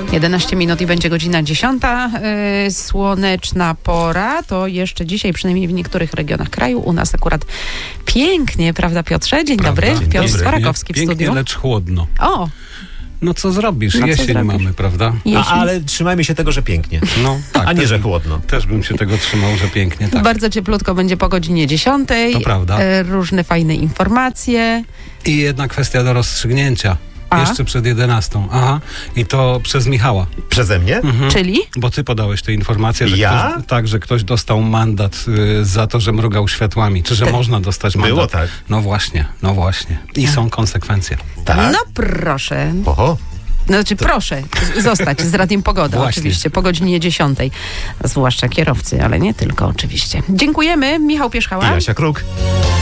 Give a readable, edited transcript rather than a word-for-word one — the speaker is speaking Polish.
11 minut i będzie godzina 10. Słoneczna pora. To jeszcze dzisiaj, przynajmniej w niektórych regionach kraju. U nas akurat pięknie, prawda Piotrze? Dzień dobry. Piotr Swarakowski w studiu. Pięknie, lecz chłodno. O! No co zrobisz? No, Jesień mamy, prawda? Ale trzymajmy się tego, że pięknie. No, tak, a nie, że chłodno. Też bym się tego trzymał, że pięknie, tak. Bardzo cieplutko będzie po godzinie 10. To prawda. Różne fajne informacje. I jedna kwestia do rozstrzygnięcia. A? Jeszcze przed 11. Aha. I to przez Michała. Przeze mnie? Czyli? Bo ty podałeś tę informację, że Ja? że ktoś dostał mandat za to, że mrugał światłami. Czy że można dostać mandat? Było tak. No właśnie. I są konsekwencje. Tak? No proszę. Oho. Znaczy proszę zostać z Radiem Pogoda, Właśnie. oczywiście, po godzinie 10. Zwłaszcza kierowcy, ale nie tylko oczywiście. Dziękujemy. Michał Pierzchała. I Jasia Kruk.